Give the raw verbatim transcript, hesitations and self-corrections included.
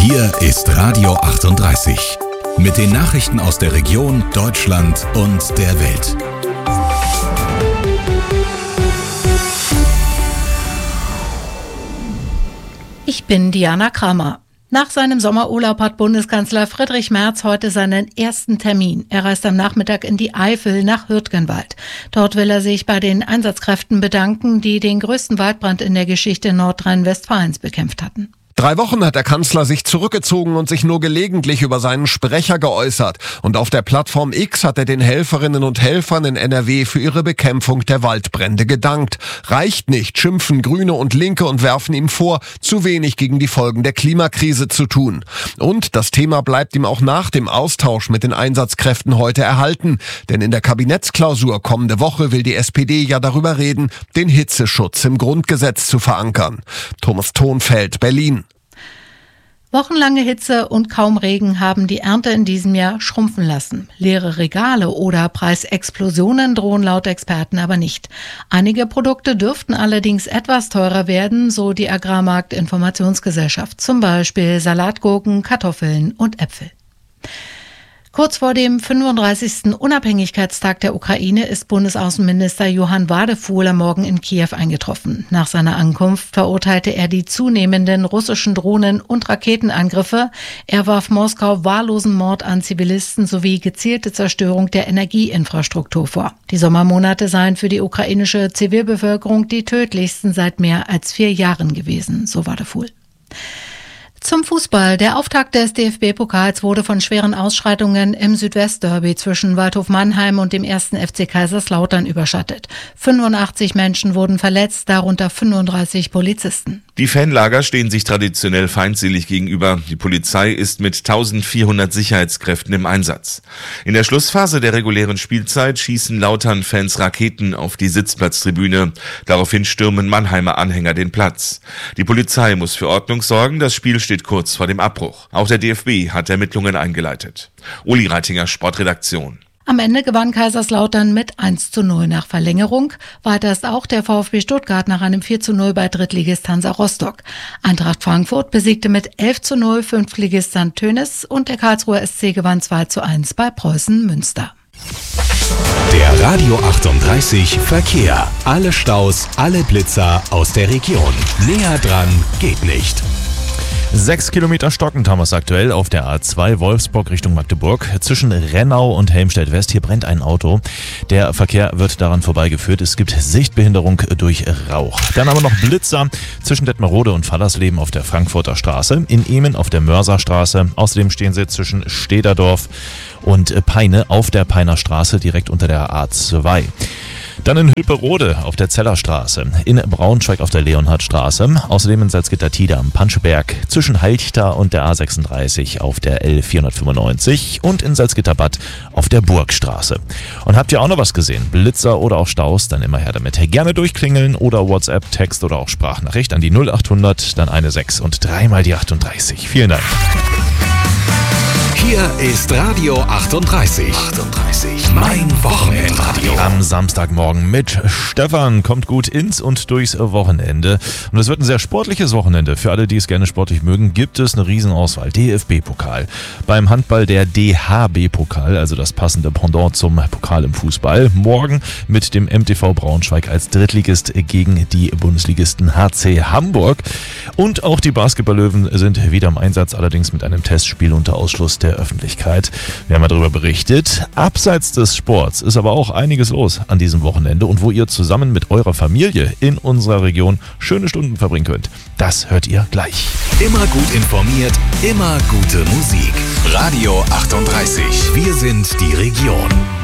Hier ist Radio achtunddreißig. Mit den Nachrichten aus der Region, Deutschland und der Welt. Ich bin Diana Kramer. Nach seinem Sommerurlaub hat Bundeskanzler Friedrich Merz heute seinen ersten Termin. Er reist am Nachmittag in die Eifel nach Hürtgenwald. Dort will er sich bei den Einsatzkräften bedanken, die den größten Waldbrand in der Geschichte Nordrhein-Westfalens bekämpft hatten. Drei Wochen hat der Kanzler sich zurückgezogen und sich nur gelegentlich über seinen Sprecher geäußert. Und auf der Plattform X hat er den Helferinnen und Helfern in N R W für ihre Bekämpfung der Waldbrände gedankt. Reicht nicht, schimpfen Grüne und Linke und werfen ihm vor, zu wenig gegen die Folgen der Klimakrise zu tun. Und das Thema bleibt ihm auch nach dem Austausch mit den Einsatzkräften heute erhalten. Denn in der Kabinettsklausur kommende Woche will die S P D ja darüber reden, den Hitzeschutz im Grundgesetz zu verankern. Thomas Thonfeld, Berlin. Wochenlange Hitze und kaum Regen haben die Ernte in diesem Jahr schrumpfen lassen. Leere Regale oder Preisexplosionen drohen laut Experten aber nicht. Einige Produkte dürften allerdings etwas teurer werden, so die Agrarmarkt-Informationsgesellschaft. Zum Beispiel Salatgurken, Kartoffeln und Äpfel. Kurz vor dem fünfunddreißigsten Unabhängigkeitstag der Ukraine ist Bundesaußenminister Johann Wadefuhl am Morgen in Kiew eingetroffen. Nach seiner Ankunft verurteilte er die zunehmenden russischen Drohnen- und Raketenangriffe. Er warf Moskau wahllosen Mord an Zivilisten sowie gezielte Zerstörung der Energieinfrastruktur vor. Die Sommermonate seien für die ukrainische Zivilbevölkerung die tödlichsten seit mehr als vier Jahren gewesen, so Wadefuhl. Zum Fußball. Der Auftakt des D F B-Pokals wurde von schweren Ausschreitungen im Südwestderby zwischen Waldhof Mannheim und dem ersten F C Kaiserslautern überschattet. fünfundachtzig Menschen wurden verletzt, darunter fünfunddreißig Polizisten. Die Fanlager stehen sich traditionell feindselig gegenüber. Die Polizei ist mit eintausendvierhundert Sicherheitskräften im Einsatz. In der Schlussphase der regulären Spielzeit schießen Lautern-Fans Raketen auf die Sitzplatztribüne. Daraufhin stürmen Mannheimer Anhänger den Platz. Die Polizei muss für Ordnung sorgen. Das Spiel steht kurz vor dem Abbruch. Auch der D F B hat Ermittlungen eingeleitet. Uli Reitinger, Sportredaktion. Am Ende gewann Kaiserslautern mit eins zu null nach Verlängerung. Weiter ist auch der VfB Stuttgart nach einem vier zu null bei Drittligist Hansa Rostock. Eintracht Frankfurt besiegte mit elf zu null Fünftligist Sankt Tönis und der Karlsruher S C gewann zwei zu eins bei Preußen Münster. Der Radio achtunddreißig Verkehr. Alle Staus, alle Blitzer aus der Region. Näher dran geht nicht. Sechs Kilometer stockend haben wir es aktuell auf der A zwei Wolfsburg Richtung Magdeburg. Zwischen Rennau und Helmstedt West, hier brennt ein Auto. Der Verkehr wird daran vorbeigeführt. Es gibt Sichtbehinderung durch Rauch. Dann haben wir noch Blitzer zwischen Detmerode und Fallersleben auf der Frankfurter Straße. In Emen auf der Mörserstraße. Außerdem stehen sie zwischen Stederdorf und Peine auf der Peiner Straße direkt unter der A zwei. Dann in Hülperode auf der Zellerstraße, in Braunschweig auf der Leonhardstraße, außerdem in Salzgitter-Tide am Panschberg, zwischen Halchta und der A sechsunddreißig auf der L vierhundertfünfundneunzig und in Salzgitterbad auf der Burgstraße. Und habt ihr auch noch was gesehen? Blitzer oder auch Staus? Dann immer her damit. Gerne durchklingeln oder WhatsApp, Text oder auch Sprachnachricht an die null achthundert, dann eine sechs und dreimal die achtunddreißig. Vielen Dank. Hier ist Radio achtunddreißig. achtunddreißig. Mein Wochenendradio. Am Samstagmorgen mit Stefan kommt gut ins und durchs Wochenende. Und es wird ein sehr sportliches Wochenende. Für alle, die es gerne sportlich mögen, gibt es eine Riesenauswahl. D F B-Pokal. Beim Handball der D H B-Pokal, also das passende Pendant zum Pokal im Fußball. Morgen mit dem M T V Braunschweig als Drittligist gegen die Bundesligisten H C Hamburg. Und auch die Basketballlöwen sind wieder im Einsatz, allerdings mit einem Testspiel unter Ausschluss der Öffentlichkeit. Wir haben ja darüber berichtet. Abseits des Sports ist aber auch einiges los an diesem Wochenende und wo ihr zusammen mit eurer Familie in unserer Region schöne Stunden verbringen könnt. Das hört ihr gleich. Immer gut informiert, immer gute Musik. Radio achtunddreißig. Wir sind die Region.